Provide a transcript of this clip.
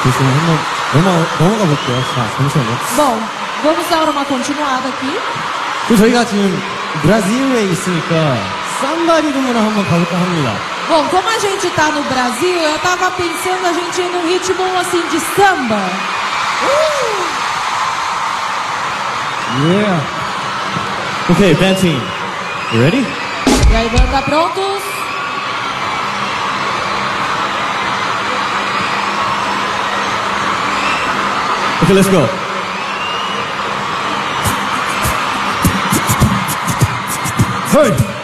대신 한번 넘어가 볼게요. 자, 잠시만요. Bom, vamos dar uma continuada aqui. 그리고 저희가 지금 브라질에 있으니까 삼바 리듬으로 한번 가볼까 합니다. Bom, como a gente tá no Brasil, eu tava pensando a gente ir num ritmo assim de samba. Yeah. Okay, band team. You ready? E aí, banda, prontos? Okay, let's go. Hey!